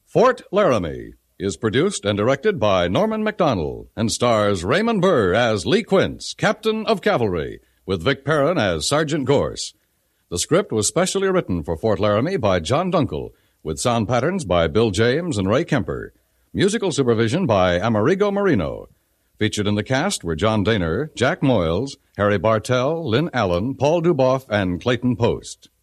Fort Laramie is produced and directed by Norman MacDonald and stars Raymond Burr as Lee Quince, Captain of Cavalry, with Vic Perrin as Sergeant Gorse. The script was specially written for Fort Laramie by John Dunkel, with sound patterns by Bill James and Ray Kemper. Musical supervision by Amerigo Marino. Featured in the cast were John Daner, Jack Moyles, Harry Bartell, Lynn Allen, Paul Duboff, and Clayton Post.